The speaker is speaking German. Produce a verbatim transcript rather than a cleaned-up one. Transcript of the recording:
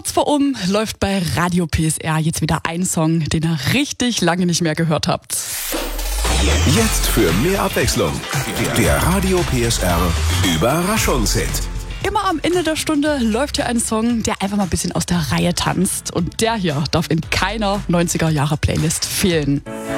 Kurz vor um läuft bei Radio P S R jetzt wieder ein Song, den ihr richtig lange nicht mehr gehört habt. Jetzt für mehr Abwechslung. Der Radio P S R Überraschungshit. Immer am Ende der Stunde läuft hier ein Song, der einfach mal ein bisschen aus der Reihe tanzt. Und der hier darf in keiner neunziger Jahre Playlist fehlen.